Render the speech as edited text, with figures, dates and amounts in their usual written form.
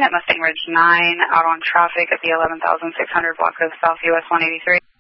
looking at Mustang Ridge 9 out on traffic at the 11,600 block of South US 183.